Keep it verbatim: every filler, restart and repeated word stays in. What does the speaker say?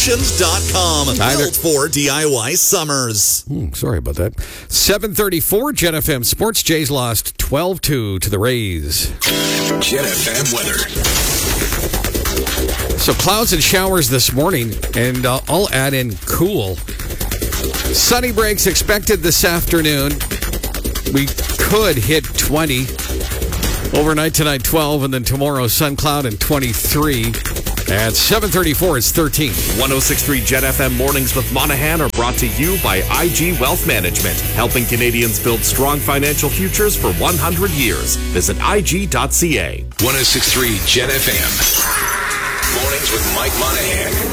solutions dot com. Either- Built for D I Y summers. Hmm, sorry about that. seven thirty-four, Gen F M Sports. Jays lost twelve two to the Rays. Gen F M weather. So clouds and showers this morning, and uh, I'll add in cool. Sunny breaks expected this afternoon. We could hit twenty. Overnight tonight, twelve, and then tomorrow, sun cloud and twenty-three. At seven thirty-four, it's thirteen. one oh six point three Gen F M Mornings with Monahan are brought to you by I G Wealth Management, helping Canadians build strong financial futures for one hundred years. Visit I G dot C A. one oh six point three Gen F M. Mornings with Mike Monahan.